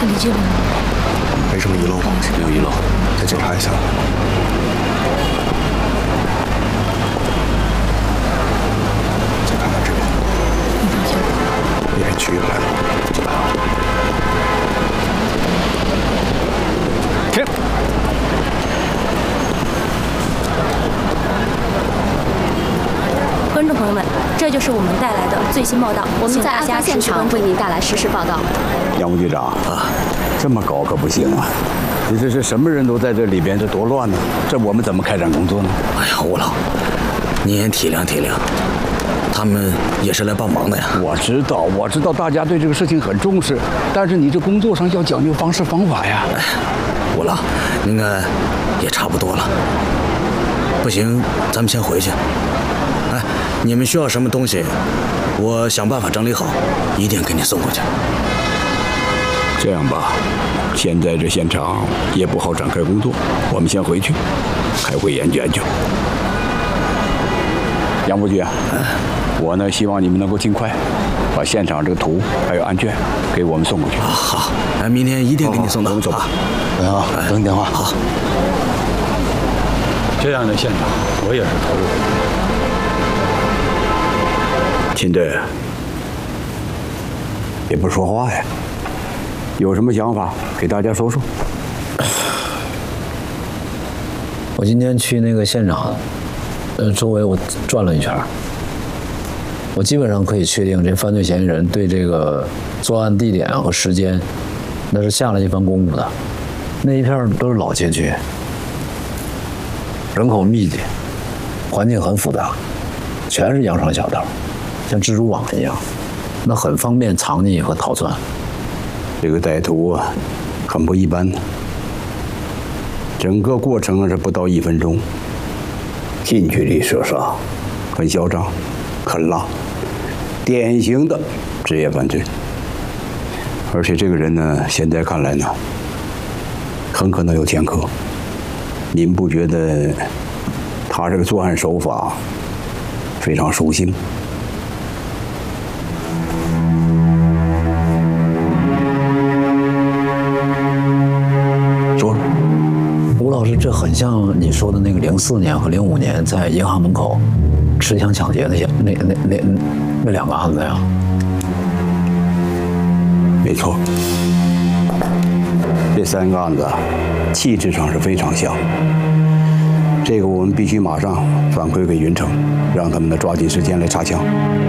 离这边没什么遗漏吧？ 没有遗漏， 再检查一下。再看看这边，那边区域来了，就来了。停！ 观众朋友们，这就是我们带来的最新报道。 我们在案发现场为您带来实时报道。 杨副局长啊，这么搞可不行啊！你这是什么人都在这里边，这多乱呢！这我们怎么开展工作呢？ 哎呀，吴老，您也体谅体谅，他们也是来帮忙的呀。 我知道，大家对这个事情很重视，但是你这工作上要讲究方式方法呀。 哎，吴老，应该也差不多了。不行，咱们先回去。哎，你们需要什么东西，我想办法整理好，一定给你送过去。 这样吧，现在这现场也不好展开工作，我们先回去开会研究研究。杨副局啊，我呢希望你们能够尽快把现场这个图还有案卷给我们送过去。 好，哎，明天一定给你送到。 我们走吧。 啊，等你电话。 好。 这样的现场我也是投入。秦队，也不说话呀，有什么想法给大家说说。 我今天去那个现场，周围我转了一圈，我基本上可以确定，这犯罪嫌疑人对这个作案地点和时间，那是下了一番功夫的。那一片都是老街区，人口密集，环境很复杂，全是羊肠小道，像蜘蛛网一样，那很方便藏匿和逃窜。 这个歹徒啊，很不一般的。整个过程是不到1分钟，近距离射杀，很嚣张，很辣，典型的职业犯罪。而且这个人呢，现在看来呢，很可能有前科。您不觉得他这个作案手法非常熟悉吗？说， 吴老师，这很像你说的那个04年和05年在银行门口持枪抢劫那2个案子呀。 没错，这3个案子气质上是非常像。这个我们必须马上反馈给云城，让他们呢抓紧时间来查枪。